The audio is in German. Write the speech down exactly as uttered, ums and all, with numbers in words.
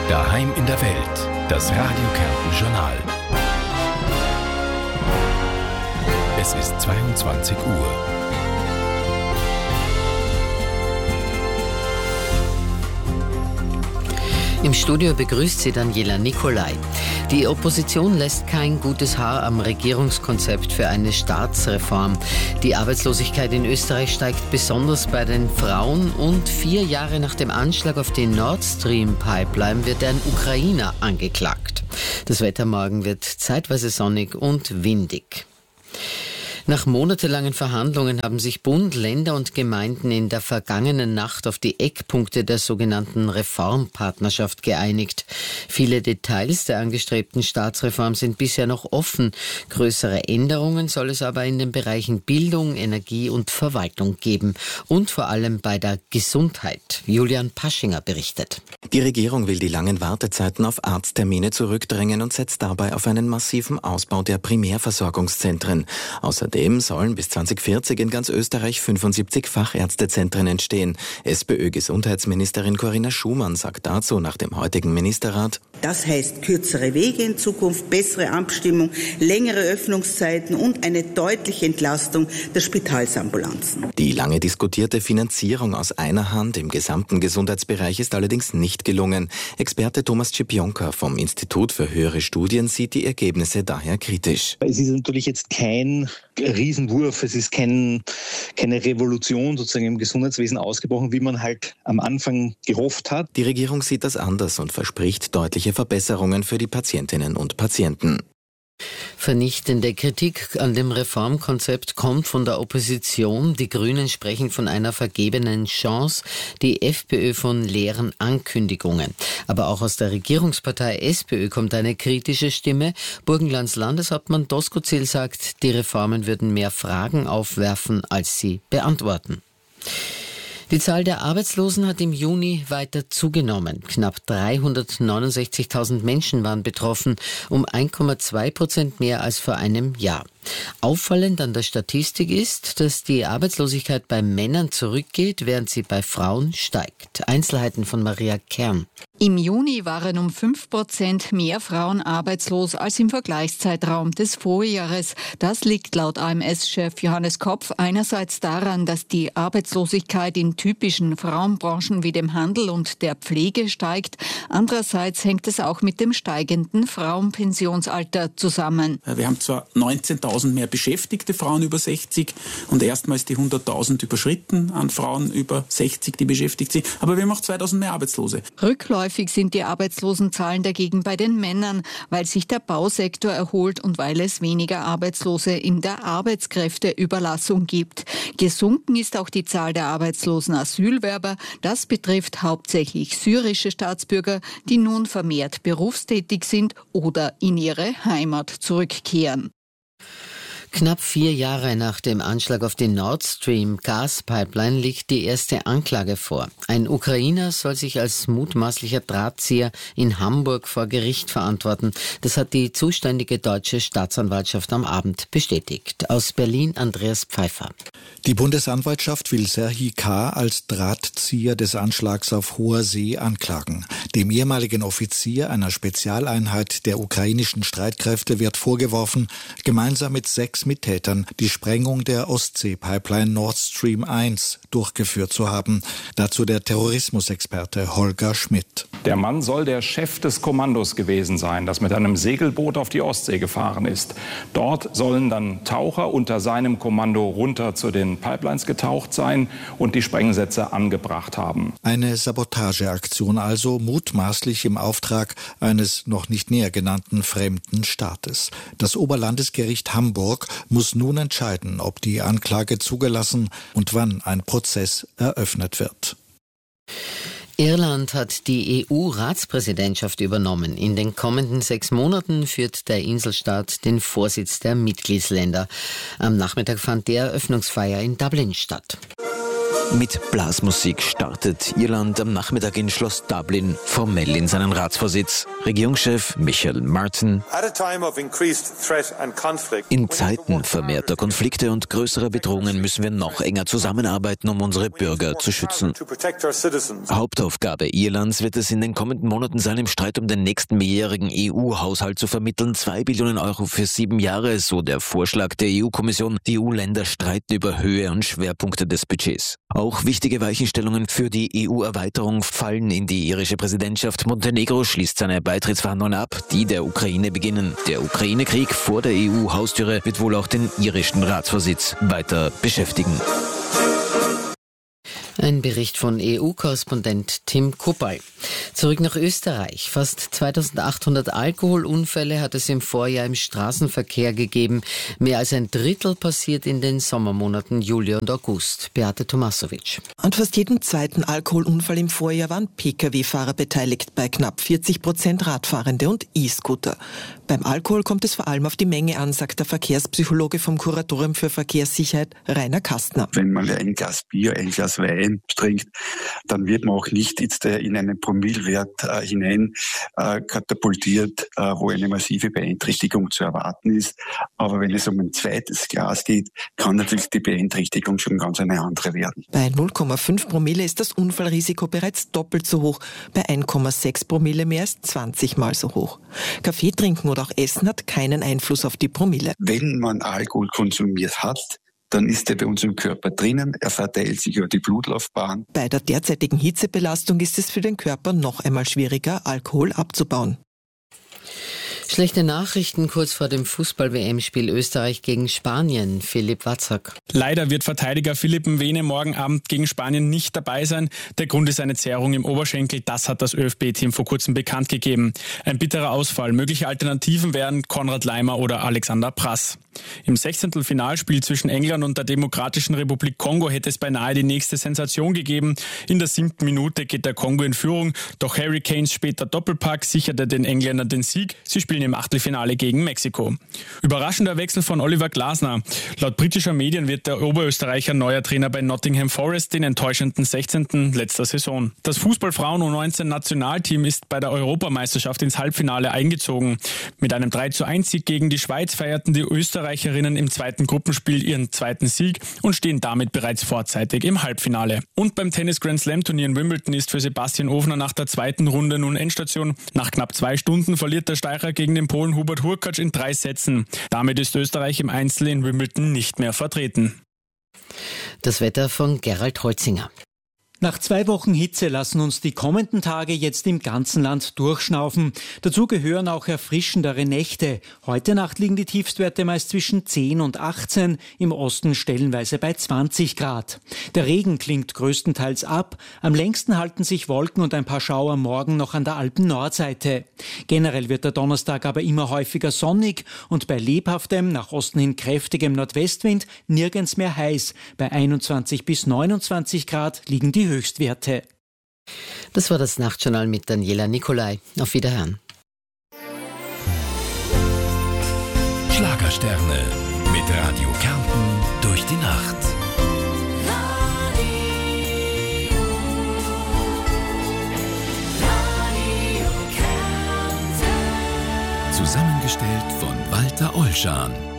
Daheim in der Welt, das Radio Kärnten Journal. Es ist zweiundzwanzig Uhr. Im Studio begrüßt sie Daniela Nicolai. Die Opposition lässt kein gutes Haar am Regierungskonzept für eine Staatsreform. Die Arbeitslosigkeit in Österreich steigt besonders bei den Frauen und vier Jahre nach dem Anschlag auf die Nord Stream Pipeline wird ein Ukrainer angeklagt. Das Wetter morgen wird zeitweise sonnig und windig. Nach monatelangen Verhandlungen haben sich Bund, Länder und Gemeinden in der vergangenen Nacht auf die Eckpunkte der sogenannten Reformpartnerschaft geeinigt. Viele Details der angestrebten Staatsreform sind bisher noch offen. Größere Änderungen soll es aber in den Bereichen Bildung, Energie und Verwaltung geben. Und vor allem bei der Gesundheit. Julian Paschinger berichtet. Die Regierung will die langen Wartezeiten auf Arzttermine zurückdrängen und setzt dabei auf einen massiven Ausbau der Primärversorgungszentren. Außerdem Außerdem sollen bis zwanzig vierzig in ganz Österreich fünfundsiebzig Fachärztezentren entstehen. SPÖ-Gesundheitsministerin Corinna Schumann sagt dazu nach dem heutigen Ministerrat: Das heißt kürzere Wege in Zukunft, bessere Abstimmung, längere Öffnungszeiten und eine deutliche Entlastung der Spitalsambulanzen. Die lange diskutierte Finanzierung aus einer Hand im gesamten Gesundheitsbereich ist allerdings nicht gelungen. Experte Thomas Czepionka vom Institut für höhere Studien sieht die Ergebnisse daher kritisch. Es ist natürlich jetzt kein Riesenwurf, es ist kein, keine Revolution sozusagen im Gesundheitswesen ausgebrochen, wie man halt am Anfang gehofft hat. Die Regierung sieht das anders und verspricht deutliche Verbesserungen für die Patientinnen und Patienten. Vernichtende Kritik an dem Reformkonzept kommt von der Opposition. Die Grünen sprechen von einer vergebenen Chance, die FPÖ von leeren Ankündigungen. Aber auch aus der Regierungspartei SPÖ kommt eine kritische Stimme. Burgenlands Landeshauptmann Doskozil sagt, die Reformen würden mehr Fragen aufwerfen, als sie beantworten. Die Zahl der Arbeitslosen hat im Juni weiter zugenommen. Knapp dreihundertneunundsechzigtausend Menschen waren betroffen, um eins Komma zwei Prozent mehr als vor einem Jahr. Auffallend an der Statistik ist, dass die Arbeitslosigkeit bei Männern zurückgeht, während sie bei Frauen steigt. Einzelheiten von Maria Kern. Im Juni waren um fünf Prozent mehr Frauen arbeitslos als im Vergleichszeitraum des Vorjahres. Das liegt laut A M S-Chef Johannes Kopf einerseits daran, dass die Arbeitslosigkeit in typischen Frauenbranchen wie dem Handel und der Pflege steigt. Andererseits hängt es auch mit dem steigenden Frauenpensionsalter zusammen. Wir haben zwar neunzehntausend mehr beschäftigte Frauen über sechzig und erstmals die hunderttausend überschritten an Frauen über sechzig, die beschäftigt sind, aber wir haben auch zweitausend mehr Arbeitslose. Rückläufig sind die Arbeitslosenzahlen dagegen bei den Männern, weil sich der Bausektor erholt und weil es weniger Arbeitslose in der Arbeitskräfteüberlassung gibt. Gesunken ist auch die Zahl der arbeitslosen Asylwerber. Das betrifft hauptsächlich syrische Staatsbürger, die nun vermehrt berufstätig sind oder in ihre Heimat zurückkehren. Knapp vier Jahre nach dem Anschlag auf die Nord Stream Gaspipeline liegt die erste Anklage vor. Ein Ukrainer soll sich als mutmaßlicher Drahtzieher in Hamburg vor Gericht verantworten. Das hat die zuständige deutsche Staatsanwaltschaft am Abend bestätigt. Aus Berlin Andreas Pfeiffer. Die Bundesanwaltschaft will Serhii K. als Drahtzieher des Anschlags auf hoher See anklagen. Dem ehemaligen Offizier einer Spezialeinheit der ukrainischen Streitkräfte wird vorgeworfen, gemeinsam mit sechs Mittätern die Sprengung der Ostsee-Pipeline Nord Stream eins durchgeführt zu haben. Dazu der Terrorismusexperte Holger Schmidt. Der Mann soll der Chef des Kommandos gewesen sein, das mit einem Segelboot auf die Ostsee gefahren ist. Dort sollen dann Taucher unter seinem Kommando runter zu den Pipelines getaucht sein und die Sprengsätze angebracht haben. Eine Sabotageaktion also, mutmaßlich im Auftrag eines noch nicht näher genannten fremden Staates. Das Oberlandesgericht Hamburg muss nun entscheiden, ob die Anklage zugelassen und wann ein Prozess eröffnet wird. Irland hat die E U-Ratspräsidentschaft übernommen. In den kommenden sechs Monaten führt der Inselstaat den Vorsitz der Mitgliedsländer. Am Nachmittag fand die Eröffnungsfeier in Dublin statt. Mit Blasmusik startet Irland am Nachmittag in Schloss Dublin formell in seinen Ratsvorsitz. Regierungschef Michael Martin. In Zeiten vermehrter Konflikte und größerer Bedrohungen müssen wir noch enger zusammenarbeiten, um unsere Bürger zu schützen. Hauptaufgabe Irlands wird es in den kommenden Monaten sein, im Streit um den nächsten mehrjährigen E U-Haushalt zu vermitteln. Zwei Billionen Euro für sieben Jahre, so der Vorschlag der E U-Kommission. Die E U-Länder streiten über Höhe und Schwerpunkte des Budgets. Auch wichtige Weichenstellungen für die E U-Erweiterung fallen in die irische Präsidentschaft. Montenegro schließt seine Beitrittsverhandlungen ab, die der Ukraine beginnen. Der Ukraine-Krieg vor der E U-Haustüre wird wohl auch den irischen Ratsvorsitz weiter beschäftigen. Ein Bericht von E U-Korrespondent Tim Kuppay. Zurück nach Österreich. Fast zweitausendachthundert Alkoholunfälle hat es im Vorjahr im Straßenverkehr gegeben. Mehr als ein Drittel passiert in den Sommermonaten Juli und August. Beate Tomasovic. An fast jedem zweiten Alkoholunfall im Vorjahr waren Pkw-Fahrer beteiligt, bei knapp vierzig Prozent Radfahrende und E-Scooter. Beim Alkohol kommt es vor allem auf die Menge an, sagt der Verkehrspsychologe vom Kuratorium für Verkehrssicherheit Rainer Kastner. Wenn man ein Glas Bier, ein Glas Wein trinkt, dann wird man auch nicht jetzt in einen Promillewert äh, hinein äh, katapultiert, äh, wo eine massive Beeinträchtigung zu erwarten ist. Aber wenn es um ein zweites Glas geht, kann natürlich die Beeinträchtigung schon ganz eine andere werden. Bei null Komma fünf Promille ist das Unfallrisiko bereits doppelt so hoch. Bei eins Komma sechs Promille mehr als zwanzig Mal so hoch. Kaffee trinken oder auch Essen hat keinen Einfluss auf die Promille. Wenn man Alkohol konsumiert hat, dann ist er bei uns im Körper drinnen, er verteilt sich über die Blutlaufbahn. Bei der derzeitigen Hitzebelastung ist es für den Körper noch einmal schwieriger, Alkohol abzubauen. Schlechte Nachrichten kurz vor dem Fußball-W M-Spiel Österreich gegen Spanien. Philipp Watzak. Leider wird Verteidiger Philipp Mwene morgen Abend gegen Spanien nicht dabei sein. Der Grund ist eine Zerrung im Oberschenkel. Das hat das ÖFB-Team vor kurzem bekannt gegeben. Ein bitterer Ausfall. Mögliche Alternativen wären Konrad Leimer oder Alexander Prass. Im Sechzehntelfinalspiel zwischen England und der Demokratischen Republik Kongo hätte es beinahe die nächste Sensation gegeben. In der siebten Minute geht der Kongo in Führung. Doch Harry Kanes später Doppelpack sicherte den Engländern den Sieg. Sie spielen im Achtelfinale gegen Mexiko. Überraschender Wechsel von Oliver Glasner. Laut britischer Medien wird der Oberösterreicher neuer Trainer bei Nottingham Forest, den enttäuschenden sechzehnten letzter Saison. Das Fußballfrauen U neunzehn Nationalteam ist bei der Europameisterschaft ins Halbfinale eingezogen. Mit einem drei zu eins Sieg gegen die Schweiz feierten die Österreicherinnen im zweiten Gruppenspiel ihren zweiten Sieg und stehen damit bereits vorzeitig im Halbfinale. Und beim Tennis Grand Slam Turnier in Wimbledon ist für Sebastian Ofner nach der zweiten Runde nun Endstation. Nach knapp zwei Stunden verliert der Steirer gegen den Polen Hubert Hurkacz in drei Sätzen. Damit ist Österreich im Einzel in Wimbledon nicht mehr vertreten. Das Wetter von Gerald Holzinger. Nach zwei Wochen Hitze lassen uns die kommenden Tage jetzt im ganzen Land durchschnaufen. Dazu gehören auch erfrischendere Nächte. Heute Nacht liegen die Tiefstwerte meist zwischen zehn und achtzehn, im Osten stellenweise bei zwanzig Grad. Der Regen klingt größtenteils ab. Am längsten halten sich Wolken und ein paar Schauer morgen noch an der Alpen-Nordseite. Generell wird der Donnerstag aber immer häufiger sonnig und bei lebhaftem, nach Osten hin kräftigem Nordwestwind nirgends mehr heiß. Bei einundzwanzig bis neunundzwanzig Grad liegen die Höchstwerte. Das war das Nachtjournal mit Daniela Nicolai. Auf Wiederhören. Schlagersterne mit Radio Kärnten durch die Nacht. Radio, Radio Kärnten. Zusammengestellt von Walter Olschan.